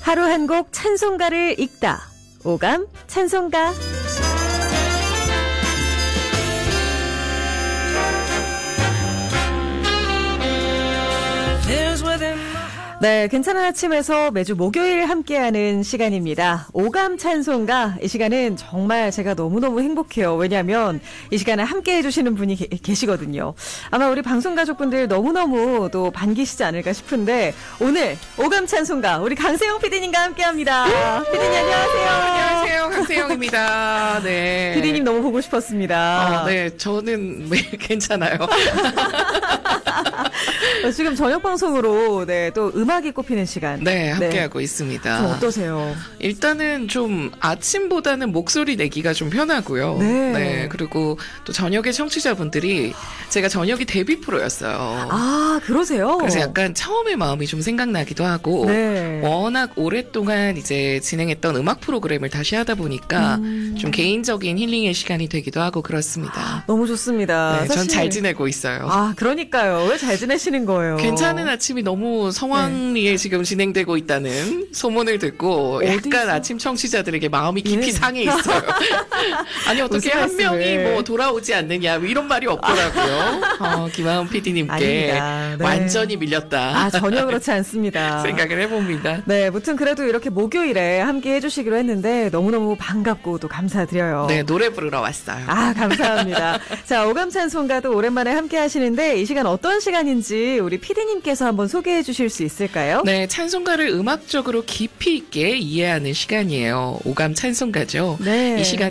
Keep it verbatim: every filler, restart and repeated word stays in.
하루 한 곡 찬송가를 읽다. 오감 찬송가. 네, 괜찮은 아침에서 매주 목요일 함께하는 시간입니다. 오감 찬송가. 이 시간은 정말 제가 너무너무 행복해요. 왜냐하면 이 시간에 함께해 주시는 분이 게, 계시거든요. 아마 우리 방송 가족분들 너무너무 또 반기시지 않을까 싶은데 오늘 오감 찬송가 우리 강세영 피디님과 함께합니다. 피디님 안녕하세요. 안녕하세요. 강세영입니다. 네. 피디님 너무 보고 싶었습니다. 어, 네, 저는 네, 괜찮아요. 지금 저녁 방송으로 네, 또 음악이 꼽히는 시간. 네, 함께하고 네. 있습니다. 좀 어떠세요? 일단은 좀 아침보다는 목소리 내기가 좀 편하고요. 네. 네. 그리고 또 저녁에 청취자분들이 제가 저녁이 데뷔 프로였어요. 아, 그러세요? 그래서 약간 처음의 마음이 좀 생각나기도 하고 네. 워낙 오랫동안 이제 진행했던 음악 프로그램을 다시 하다 보니까 음. 좀 개인적인 힐링의 시간이 되기도 하고 그렇습니다. 너무 좋습니다. 네, 사실... 전 잘 지내고 있어요. 아, 그러니까요. 왜 잘 지내시는 거예요? 괜찮은 아침이 너무 성황리에 네. 지금 진행되고 있다는 소문을 듣고 어디서? 약간 아침 청취자들에게 마음이 깊이 네. 상해 있어요. 아니 어떻게 한 명이 뭐 돌아오지 않느냐 뭐 이런 말이 없더라고요. 어, 김하은 피디님께 네. 완전히 밀렸다. 아, 전혀 그렇지 않습니다. 생각을 해봅니다. 네, 무튼 그래도 이렇게 목요일에 함께 해주시기로 했는데 너무너무 반갑고 또 감사드려요. 네, 노래 부르러 왔어요. 아, 감사합니다. 자, 오감찬송가도 오랜만에 함께 하시는데 이 시간 어떤 시간인지 우리 피디님께서 한번 소개해 주실 수 있을까요? 네, 찬송가를 음악적으로 깊이 있게 이해하는 시간이에요. 오감 찬송가죠. 네. 이 시간